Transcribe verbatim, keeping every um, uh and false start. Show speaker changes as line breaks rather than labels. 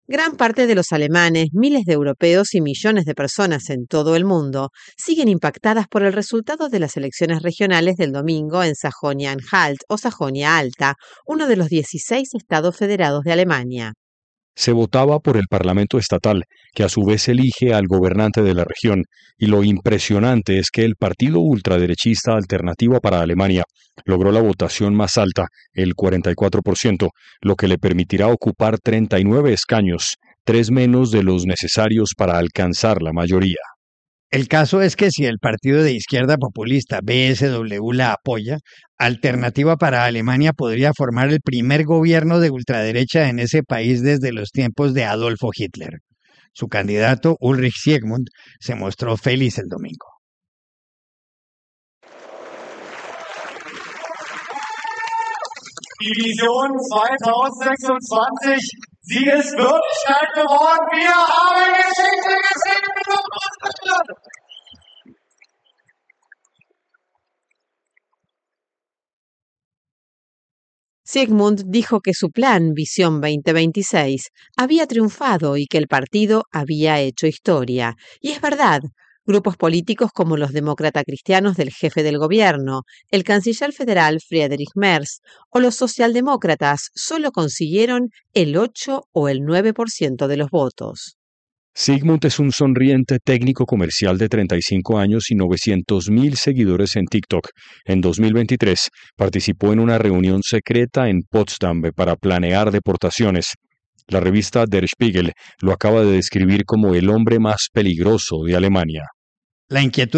Gran parte de los alemanes, miles de europeos y millones de personas en todo el mundo siguen impactadas por el resultado de las elecciones regionales del domingo en Sajonia-Anhalt o Sajonia Alta, uno de los dieciséis estados federados de Alemania.
Se votaba por el Parlamento estatal, que a su vez elige al gobernante de la región, y lo impresionante es que el partido ultraderechista Alternativa para Alemania logró la votación más alta, el cuarenta y cuatro por ciento, lo que le permitirá ocupar treinta y nueve escaños, tres menos de los necesarios para alcanzar la mayoría.
El caso es que si el partido de izquierda populista B S W la apoya, Alternativa para Alemania podría formar el primer gobierno de ultraderecha en ese país desde los tiempos de Adolfo Hitler. Su candidato, Ulrich Siegmund, se mostró feliz el domingo.
Die Vision zweitausendsechsundzwanzig, sie ist Wirklichkeit geworden. Wir haben Geschichte geschrieben.
Siegmund dijo que su plan Visión veinte veintiséis había triunfado y que el partido había hecho historia. Y es verdad. Grupos políticos como los demócrata cristianos del jefe del gobierno, el canciller federal Friedrich Merz o los socialdemócratas solo consiguieron el ocho o el nueve por ciento de los votos.
Siegmund es un sonriente técnico comercial de treinta y cinco años y novecientos mil seguidores en TikTok. En dos mil veintitrés participó en una reunión secreta en Potsdam para planear deportaciones. La revista Der Spiegel lo acaba de describir como el hombre más peligroso de Alemania.
La inquietud